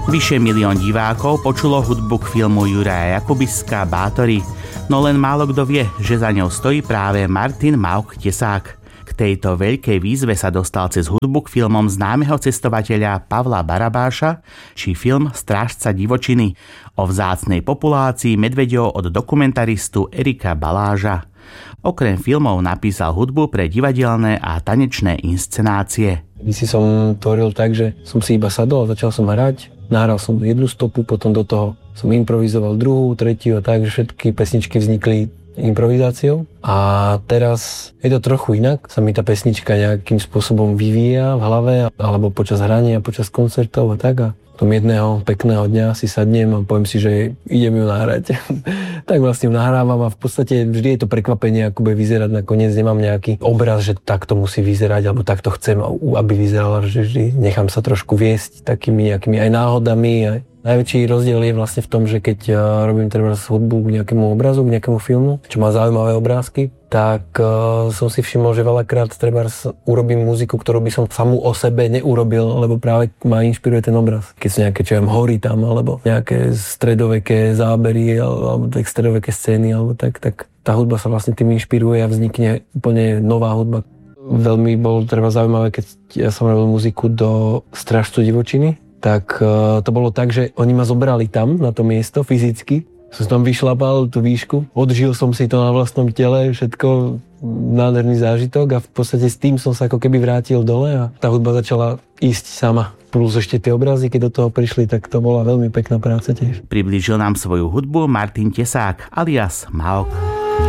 Vyše 1 000 000 divákov počulo hudbu k filmu Juraja Jakubiska Bátori, no len málo kto vie, že za ňou stojí práve Martin Máuk Tesák. K tejto veľkej výzve sa dostal cez hudbu k filmom známeho cestovateľa Pavla Barabáša či film Strážca divočiny o vzácnej populácii medveďov od dokumentaristu Erika Baláža. Okrem filmov napísal hudbu pre divadelné a tanečné inscenácie. Kdysi som tvoril tak, že som si iba sadol a začal som hrať. Nahral som jednu stopu, potom do toho som improvizoval druhú, tretiu a tak, že všetky pesničky vznikli improvizáciou. A teraz je to trochu inak. Sa mi tá pesnička nejakým spôsobom vyvíja v hlave, alebo počas hrania, počas koncertov a tak. A tom jedného pekného dňa si sadnem a poviem si, že idem ju nahrať. Tak vlastne ju nahrávam a v podstate vždy je to prekvapenie, ako bude vyzerať. Nakoniec nemám nejaký obraz, že takto musí vyzerať, alebo takto chcem, aby vyzerala, že vždy nechám sa trošku viesť takými nejakými aj náhodami. Aj najväčší rozdiel je vlastne v tom, že keď robím treba hudbu k nejakému obrazu, k nejakému filmu, čo má zaujímavé obrázky, tak som si všimol, že veľakrát treba urobím muziku, ktorú by som samú o sebe neurobil, lebo práve ma inšpiruje ten obraz. Keď sú nejaké, čo hory tam, alebo nejaké stredoveké zábery, alebo tak stredoveké scény, alebo tak tá hudba sa vlastne tým inšpiruje a vznikne úplne nová hudba. Veľmi bolo treba zaujímavé, keď ja som robil muziku do Strážcu divočiny, tak to bolo tak, že oni ma zobrali tam, na to miesto, fyzicky. Som tam vyšlapal tú výšku, odžil som si to na vlastnom tele, všetko nádherný zážitok a v podstate s tým som sa ako keby vrátil dole a tá hudba začala ísť sama. Plus ešte tie obrazy, keď do toho prišli, tak to bola veľmi pekná práca tiež. Priblížil nám svoju hudbu Martin Tesák alias Máuk.